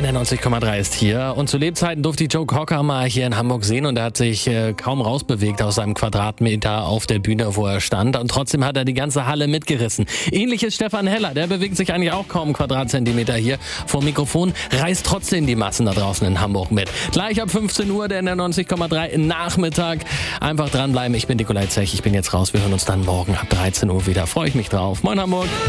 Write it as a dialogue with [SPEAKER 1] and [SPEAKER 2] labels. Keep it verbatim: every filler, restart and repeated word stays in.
[SPEAKER 1] N R neunzig Komma drei ist hier und zu Lebzeiten durfte ich Joe Cocker mal hier in Hamburg sehen und er hat sich äh, kaum rausbewegt aus seinem Quadratmeter auf der Bühne, wo er stand, und trotzdem hat er die ganze Halle mitgerissen. Ähnlich ist Stefan Heller, der bewegt sich eigentlich auch kaum einen Quadratzentimeter hier vor Mikrofon, reißt trotzdem die Massen da draußen in Hamburg mit. Gleich ab fünfzehn Uhr der N R neunzig Komma drei Nachmittag. Einfach dranbleiben, ich bin Nikolai Zech, ich bin jetzt raus, wir hören uns dann morgen ab dreizehn Uhr wieder. Freue ich mich drauf. Moin Hamburg!